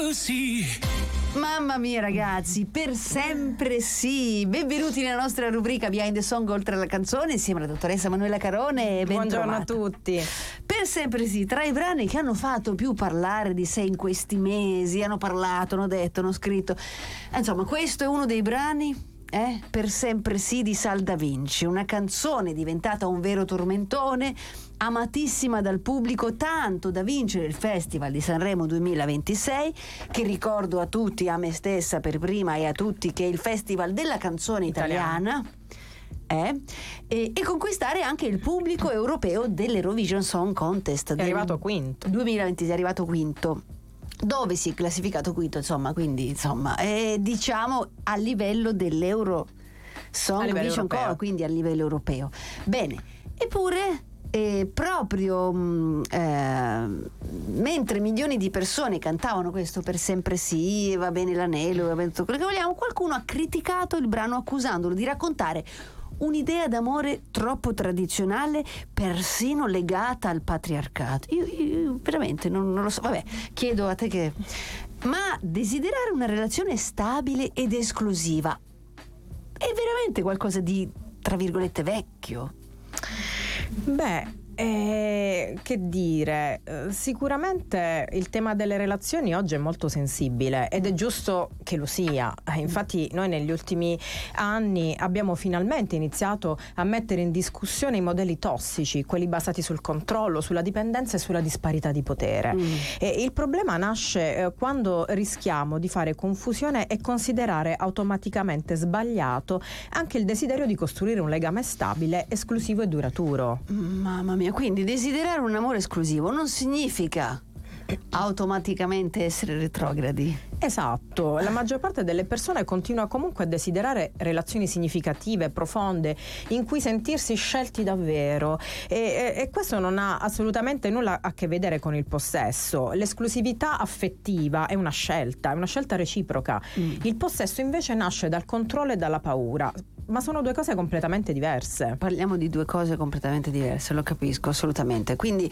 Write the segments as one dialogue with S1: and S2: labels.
S1: così.
S2: Mamma mia ragazzi, per sempre sì. Benvenuti nella nostra rubrica Behind the Song oltre alla canzone insieme alla dottoressa Manuela Carone.
S3: Buongiorno a tutti.
S2: Per sempre sì, tra i brani che hanno fatto più parlare di sé in questi mesi, hanno parlato, hanno detto, hanno scritto, insomma questo è uno dei brani, Per sempre sì di Sal Da Vinci, una canzone diventata un vero tormentone, amatissima dal pubblico, tanto da vincere il Festival di Sanremo 2026, che ricordo a tutti, a me stessa per prima e a tutti, che è il Festival della canzone italiana. E conquistare anche il pubblico europeo dell'Eurovision Song Contest.
S3: È arrivato quinto.
S2: 2026 è arrivato quinto. Dove si è classificato quinto, insomma, quindi diciamo a livello dell'Euro Song Vision Core, quindi a livello europeo. Bene, eppure proprio mentre milioni di persone cantavano questo per sempre sì, va bene l'anello, va bene tutto quello che vogliamo, qualcuno ha criticato il brano accusandolo di raccontare un'idea d'amore troppo tradizionale, persino legata al patriarcato. Io veramente non lo so, vabbè, chiedo a te che... Ma desiderare una relazione stabile ed esclusiva è veramente qualcosa di, tra virgolette, vecchio?
S3: Beh, che dire, sicuramente il tema delle relazioni oggi è molto sensibile ed è giusto che lo sia. Infatti noi negli ultimi anni abbiamo finalmente iniziato a mettere in discussione i modelli tossici, quelli basati sul controllo, sulla dipendenza e sulla disparità di potere. E il problema nasce quando rischiamo di fare confusione e considerare automaticamente sbagliato anche il desiderio di costruire un legame stabile, esclusivo e duraturo.
S2: Mamma mia, quindi desiderare un amore esclusivo non significa automaticamente essere retrogradi.
S3: Esatto, la maggior parte delle persone continua comunque a desiderare relazioni significative, profonde, in cui sentirsi scelti davvero e questo non ha assolutamente nulla a che vedere con il possesso. L'esclusività affettiva è una scelta reciproca. Il possesso invece nasce dal controllo e dalla paura. Ma sono due cose completamente diverse.
S2: Parliamo di due cose completamente diverse, lo capisco assolutamente. Quindi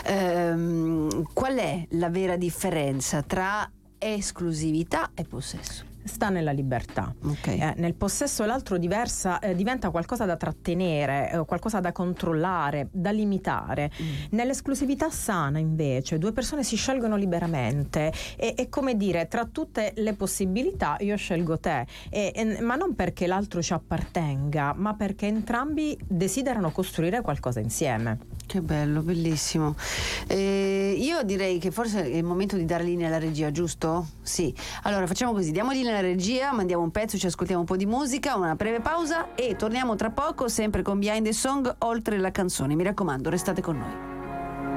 S2: qual è la vera differenza tra esclusività e possesso?
S3: Sta nella libertà.
S2: Okay.
S3: Nel possesso l'altro diventa qualcosa da trattenere, qualcosa da controllare, da limitare. Nell'esclusività sana invece due persone si scelgono liberamente e come dire, tra tutte le possibilità io scelgo te, ma non perché l'altro ci appartenga, ma perché entrambi desiderano costruire qualcosa insieme.
S2: Che bello, bellissimo. Io direi che forse è il momento di dare linea alla regia, giusto? Sì. Allora facciamo così, diamo linea alla regia, mandiamo un pezzo, ci ascoltiamo un po' di musica, una breve pausa e torniamo tra poco sempre con Behind the Song oltre la canzone. Mi raccomando, restate con noi.